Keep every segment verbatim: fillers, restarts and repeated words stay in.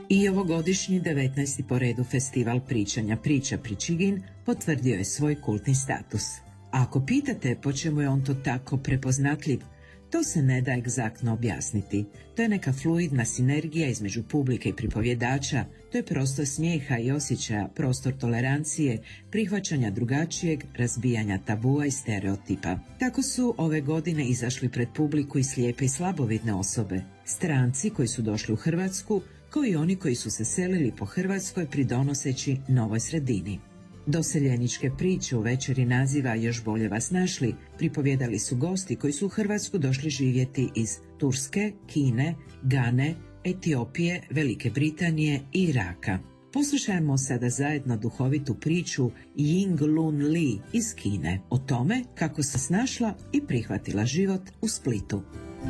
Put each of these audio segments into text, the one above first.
I ovogodišnji devetnaesti po redu festival pričanja priča Pričigin potvrdio je svoj kultni status. A ako pitate po čemu je on to tako prepoznatljiv, to se ne da egzaktno objasniti. To je neka fluidna sinergija između publike i pripovjedača, to je prostor smijeha i osjećaja, prostor tolerancije, prihvaćanja drugačijeg, razbijanja tabua i stereotipa. Tako su ove godine izašli pred publiku i slijepe i slabovidne osobe, stranci koji su došli u Hrvatsku, kao i oni koji su se selili po Hrvatskoj pridonoseći novoj sredini. Doseljeničke priče u večeri naziva Još bolje vas našli pripovjedali su gosti koji su u Hrvatsku došli živjeti iz Turske, Kine, Gane, Etiopije, Velike Britanije i Iraka. Poslušajmo sada zajedno duhovitu priču Ying Lun Li iz Kine o tome kako se snašla i prihvatila život u Splitu.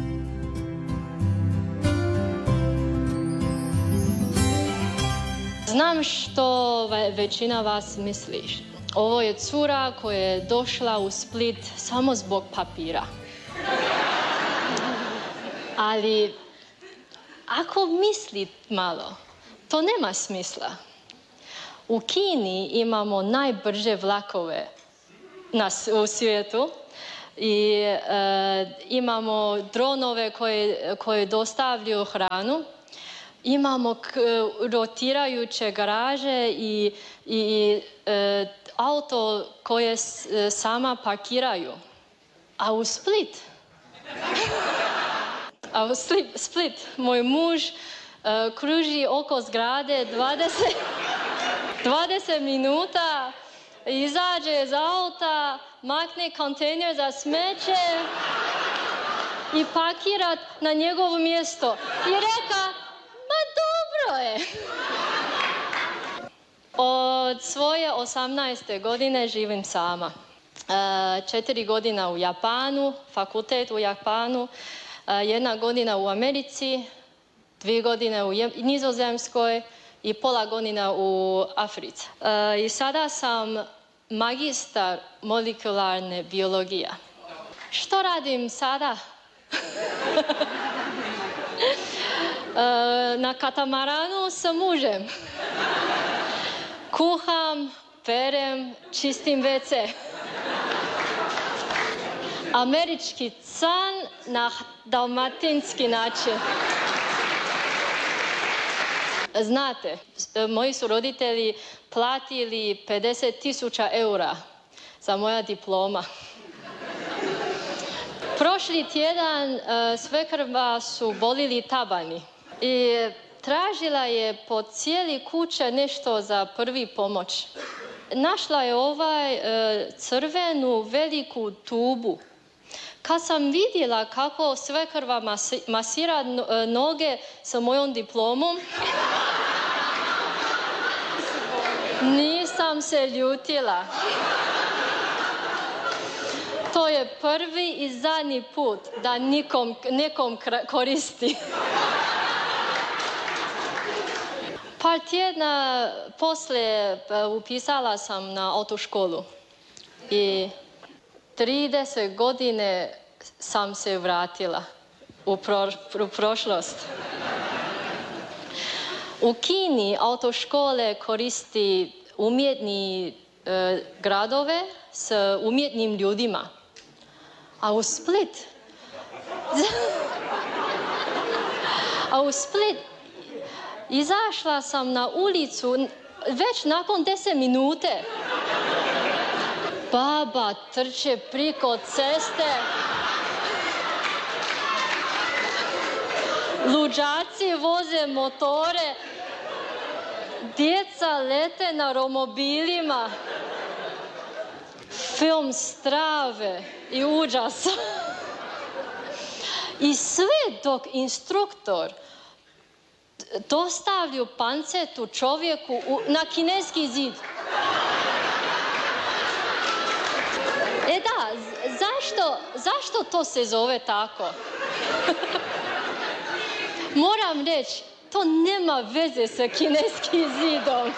Znam što većina vas misli. Ovo je cura koja je došla u Split samo zbog papira. Ali ako mislite malo, to nema smisla. U Kini imamo najbrže vlakove na, u svijetu i e, imamo dronove koje, koje dostavljaju hranu. Imamo k, rotirajuće garaže i, i e, auto koje s, sama parkiraju. A u Split, a u Split, Split moj muž e, kruži oko zgrade dvadeset, dvadeset minuta, izađe iz auta, makne kontejner za smeće i parkira na njegovo mjesto. I reka, dobro je. Od svoje osamnaeste godine živim sama. Četiri godina u Japanu, fakultet u Japanu, jedna godina u Americi, dvije godine u Nizozemskoj i pola godina u Africi. I sada sam magistar molekularne biologije. Što radim sada? Na katamaranu sa mužem. Kuham, perem, čistim ve ce. Američki san na dalmatinski način. Znate, moji su roditelji platili pedeset tisuća eura za moja diploma. Prošli tjedan uh, svekrva su bolili tabani i tražila je po cijeli kuće nešto za prvi pomoć. Našla je ovaj uh, crvenu veliku tubu. Kad sam vidjela kako svekrva masi, masira no, uh, noge sa mojom diplomom, nisam se ljutila. To je prvi i zadnji put da nikom, nekom koristi. Par tjedna poslije upisala sam na autoškolu i trideset godine sam se vratila u, pro, u prošlost. U Kini autoškole koristi umjetni e, gradove s umjetnim ljudima. A u Split, a u Split izašla sam na ulicu već nakon deset minute. Baba trče priko ceste. Luđaci voze motore. Djeca lete na romobilima. Film strave i užasa. I sve dok instruktor dostavlju pancetu čovjeku u, na kineski zid. E da, zašto, zašto to se zove tako? Moram reći, to nema veze sa kineskim zidom.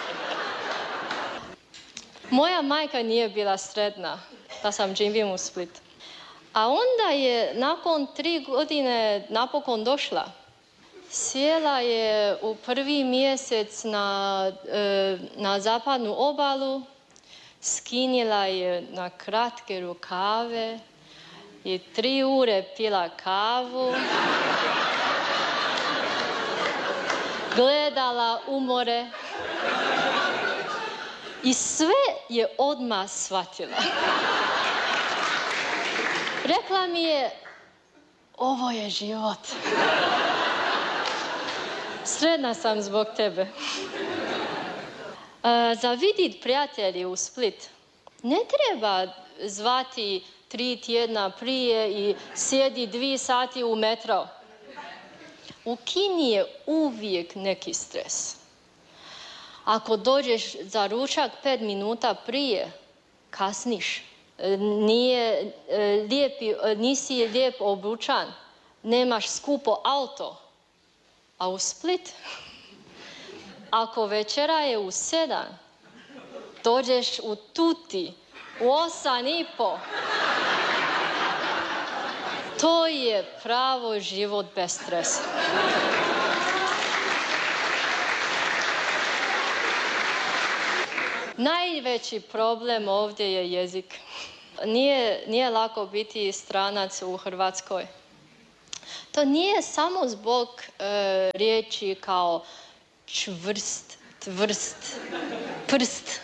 Moja majka nije bila sretna da sam živim u Splitu. A onda je nakon tri godine napokon došla. Sjela je u prvi mjesec na, na zapadnu obalu, skinjela je na kratke rukave i tri ure pila kavu, gledala umore i sve je odmah shvatila. Rekla mi je, ovo je život. Sretna sam zbog tebe. Za vidit prijatelji u Split ne treba zvati tri tjedna prije i sjedi dvi sati u metro. U Kini je uvijek neki stres. Ako dođeš za ručak pet minuta prije, kasniš. Nije lijepi, nisi lijep obučan, nemaš skupo auto. A u Split, ako večera je u sedam, dođeš u tuti, u osam i po. To je pravo život bez stresa. Najveći problem ovdje je jezik. Nije, nije lako biti stranac u Hrvatskoj. To nije samo zbog e, riječi kao čvrst, tvrst, prst.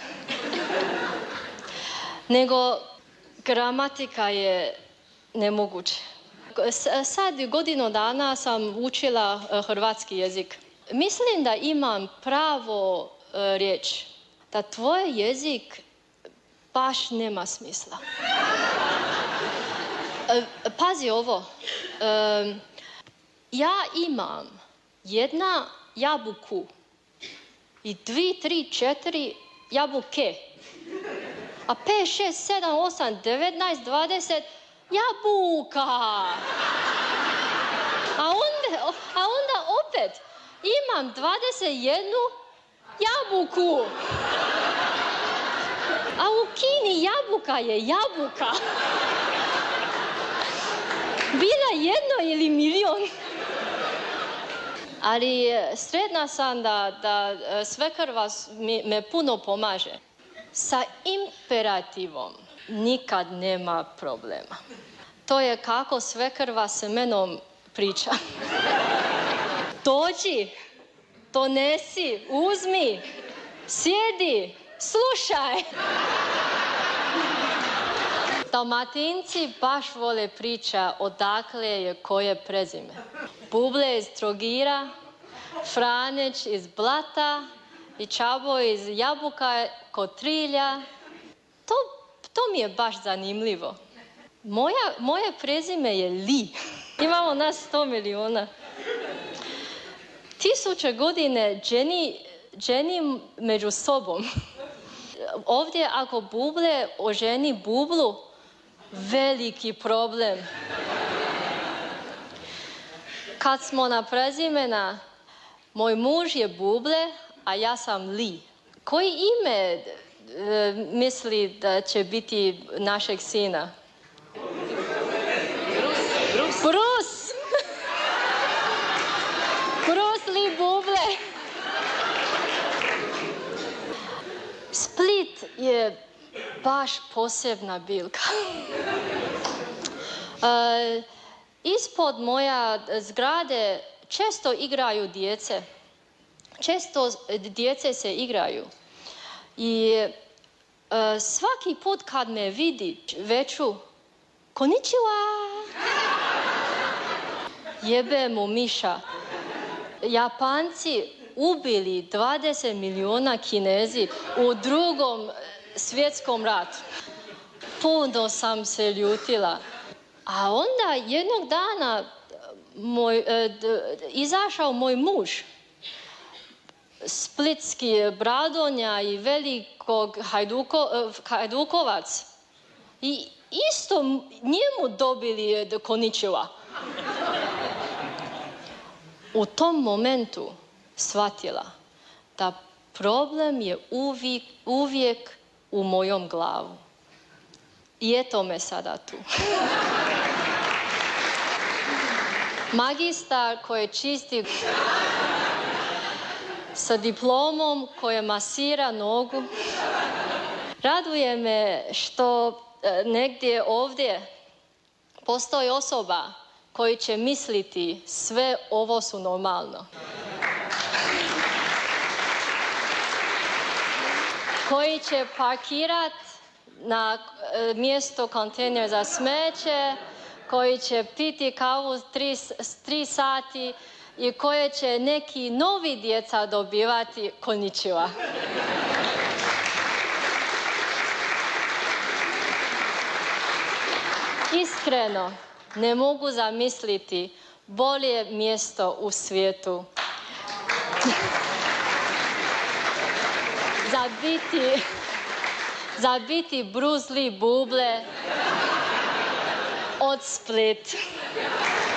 Nego gramatika je nemoguća. Sad godinu dana sam učila hrvatski jezik. Mislim da imam pravo e, riječ. Da tvoj jezik baš nema smisla. E, pazi ovo. E, ja imam jedna jabuku i dvi, tri, četiri jabuke. A pet, šest, sedam, osam, devetnaest, dvadeset jabuka. A onda, a onda opet imam dvadeset jednu jabuku. A u Kini jabuka je jabuka. Bila jedno ili milion. Ali sretna sam da, da svekrva me puno pomaže. Sa imperativom nikad nema problema. To je kako svekrva s menom priča. Dođi, donesi, uzmi, sjedi, slušaj. Dalmatinci baš vole priča odakle je koje prezime. Buble iz Trogira, Franeć iz Blata i Čabo iz Jabuka kod Trilja. To, to mi je baš zanimljivo. Moja, moje prezime je Li. Imamo nas sto milijuna. Tisuće godine dženi, dženi među sobom. Ovdje ako buble oženi bublu, veliki problem. Kad smo na prezimena, moj muž je Buble, a ja sam Li. Koji ime e, misli da će biti našeg sina? Bruce. Bruce. Bruce Li Buble. Split je baš posebna biljka. E, ispod moja zgrade često igraju djece. Često djece se igraju. I e, svaki put kad me vidi veću, konnichiwa, jebe mu miša. Japanci ubili dvadeset milijuna Kinezi u drugom svjetskom ratu. Puno sam se ljutila. A onda jednog dana moj, e, d, izašao moj muž, splitski Bradonja i velikog hajduko, hajdukovac. I isto njemu dobili konnichiwa. U tom momentu shvatila da problem je uvijek, uvijek u mojom glavu. I eto me sada tu. Magistar koji čisti sa diplomom koja masira nogu. Raduje me što e, negdje ovdje postoji osoba koji će misliti sve ovo su normalno. Koji će parkirat na e, mjesto kontejner za smeće, koji će piti kavu tri, tri sati i koje će neki novi djeca dobivati konnichiwa. Iskreno, ne mogu zamisliti bolje mjesto u svijetu. za biti, za biti Bruce Lee buble od Split.